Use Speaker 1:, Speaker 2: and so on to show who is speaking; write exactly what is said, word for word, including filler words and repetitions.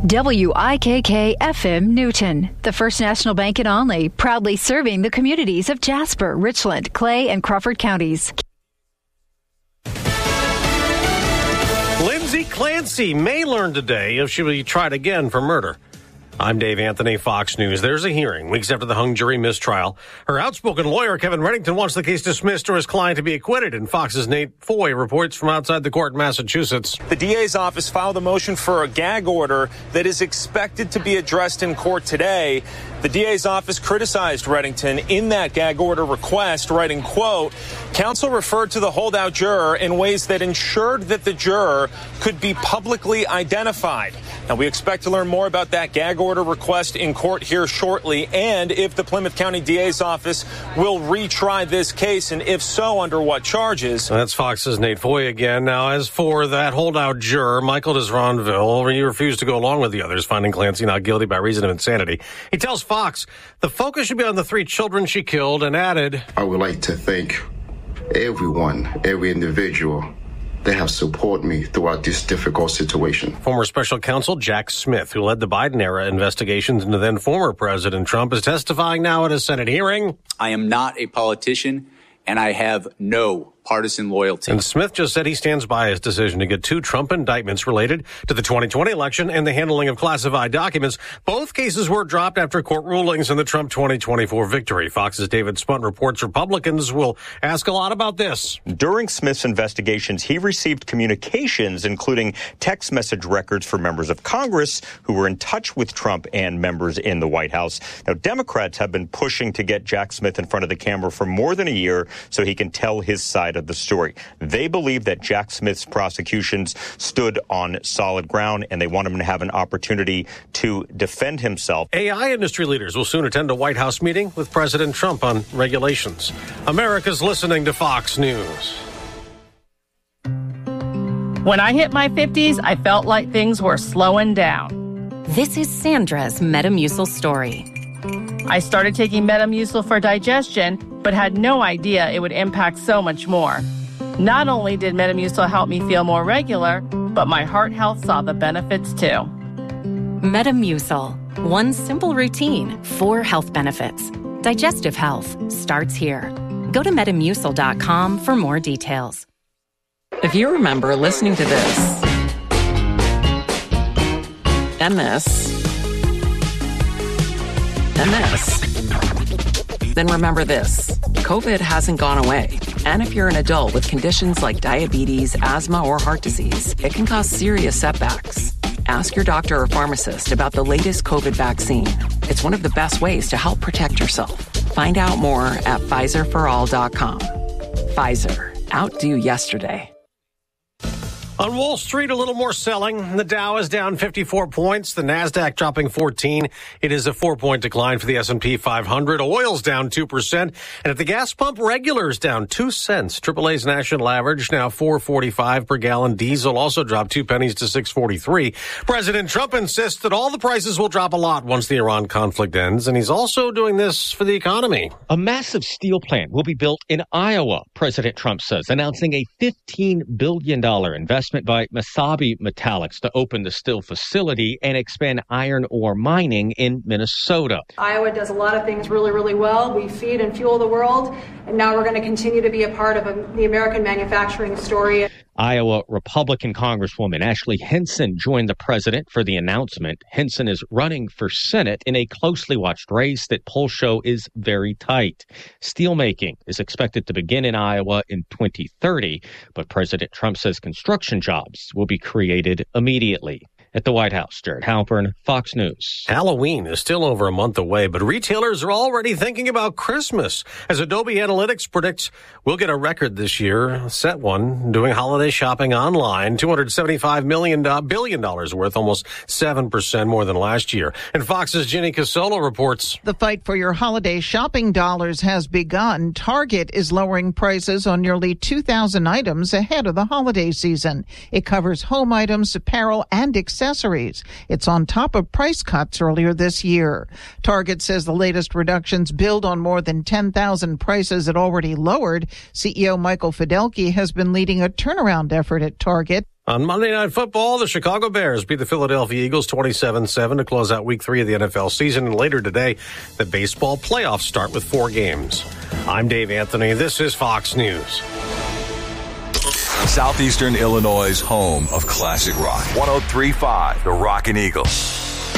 Speaker 1: W I K K F M Newton, the First National Bank in Onley, proudly serving the communities of Jasper, Richland, Clay, and Crawford counties.
Speaker 2: Lindsay Clancy may learn today if she will be tried again for murder. I'm Dave Anthony, Fox News. There's a hearing weeks after the hung jury mistrial. Her outspoken lawyer, Kevin Reddington, wants the case dismissed or his client to be acquitted. And Fox's Nate Foy reports from outside the court in Massachusetts.
Speaker 3: The D A's office filed a motion for a gag order that is expected to be addressed in court today. The D A's office criticized Reddington in that gag order request, writing, quote, counsel referred to the holdout juror in ways that ensured that the juror could be publicly identified. Now, we expect to learn more about that gag order request in court here shortly, and if the Plymouth County D A's office will retry this case, and if so, under what charges.
Speaker 2: That's Fox's Nate Foy again. Now, as for that holdout juror, Michael Desronville, he refused to go along with the others, finding Clancy not guilty by reason of insanity. He tells Fox the focus should be on the three children she killed and added,
Speaker 4: I would like to thank everyone, every individual that have supported me throughout this difficult situation.
Speaker 2: Former special counsel Jack Smith, who led the Biden-era investigations into then former President Trump, is testifying now at a Senate hearing.
Speaker 5: I am not a politician, and I have no partisan loyalty.
Speaker 2: And Smith just said he stands by his decision to get two Trump indictments related to the twenty twenty election and the handling of classified documents. Both cases were dropped after court rulings in the Trump twenty twenty-four victory. Fox's David Spunt reports Republicans will ask a lot about this.
Speaker 6: During Smith's investigations, he received communications, including text message records for members of Congress who were in touch with Trump and members in the White House. Now, Democrats have been pushing to get Jack Smith in front of the camera for more than a year so he can tell his side of the story. They believe that Jack Smith's prosecutions stood on solid ground, and they want him to have an opportunity to defend himself.
Speaker 2: A I industry leaders will soon attend a White House meeting with President Trump on regulations. America's listening to Fox News.
Speaker 7: When I hit my fifties, I felt like things were slowing down.
Speaker 8: This is Sandra's Metamucil story.
Speaker 7: I started taking Metamucil for digestion, but had no idea it would impact so much more. Not only did Metamucil help me feel more regular, but my heart health saw the benefits too.
Speaker 8: Metamucil. One simple routine, four health benefits. Digestive health starts here. Go to metamucil dot com for more details.
Speaker 9: If you remember listening to this, and this, and this, then remember this. COVID hasn't gone away. And if you're an adult with conditions like diabetes, asthma, or heart disease, it can cause serious setbacks. Ask your doctor or pharmacist about the latest COVID vaccine. It's one of the best ways to help protect yourself. Find out more at Pfizer for all dot com. Pfizer. Outdo yesterday.
Speaker 2: On Wall Street, a little more selling. The Dow is down fifty-four points. The Nasdaq dropping fourteen. It is a four-point decline for the S and P five hundred. Oil's down two percent. And at the gas pump, regular's down two cents. triple A's national average now four forty-five per gallon. Diesel also dropped two pennies to six forty-three. President Trump insists that all the prices will drop a lot once the Iran conflict ends. And he's also doing this for the economy.
Speaker 10: A massive steel plant will be built in Iowa, President Trump says, announcing a fifteen billion dollars investment by Mesabi Metallics to open the steel facility and expand iron ore mining in Minnesota.
Speaker 11: Iowa does a lot of things really, really well. We feed and fuel the world, and now we're going to continue to be a part of a, the American manufacturing story.
Speaker 10: Iowa Republican Congresswoman Ashley Hinson joined the president for the announcement. Hinson is running for Senate in a closely watched race that polls show is very tight. Steelmaking is expected to begin in Iowa in twenty thirty, but President Trump says construction jobs will be created immediately. At the White House, Jared Halpern, Fox News.
Speaker 2: Halloween is still over a month away, but retailers are already thinking about Christmas. As Adobe Analytics predicts, we'll get a record this year, set one, doing holiday shopping online, two hundred seventy-five million billion dollars worth, almost seven percent more than last year. And Fox's Ginny Casolo reports.
Speaker 12: The fight for your holiday shopping dollars has begun. Target is lowering prices on nearly two thousand items ahead of the holiday season. It covers home items, apparel, and accessories. Accessories. It's on top of price cuts earlier this year. Target says the latest reductions build on more than ten thousand prices it already lowered. C E O Michael Fidelki has been leading a turnaround effort at Target.
Speaker 2: On Monday Night Football, the Chicago Bears beat the Philadelphia Eagles twenty-seven seven to close out week three of the N F L season. And later today, the baseball playoffs start with four games. I'm Dave Anthony. This is Fox News.
Speaker 13: Southeastern Illinois' home of classic rock. one oh three point five, The Rockin' Eagle.